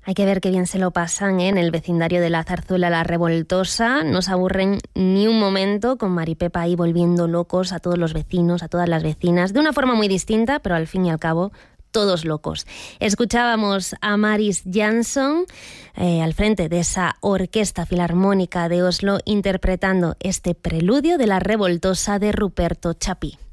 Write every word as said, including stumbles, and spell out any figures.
Hay que ver qué bien se lo pasan, ¿eh? En el vecindario de la Zarzuela La Revoltosa. No se aburren ni un momento, con Maripepa ahí volviendo locos a todos los vecinos, a todas las vecinas, de una forma muy distinta, pero al fin y al cabo todos locos. Escuchábamos a Maris Jansson eh, al frente de esa Orquesta Filarmónica de Oslo interpretando este preludio de La Revoltosa de Ruperto Chapí.